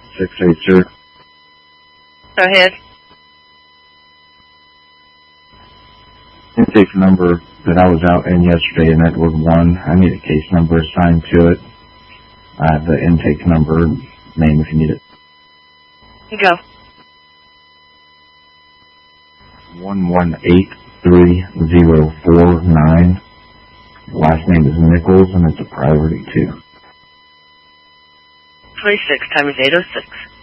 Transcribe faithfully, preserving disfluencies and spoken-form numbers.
six eight, sir. Go ahead. Intake number that I was out in yesterday, and that was one. I need a case number assigned to it. I have the intake number, name if you need it. Go. one one eight three zero four nine. Last name is Nichols, and it's a priority two. twenty-six times eight oh six.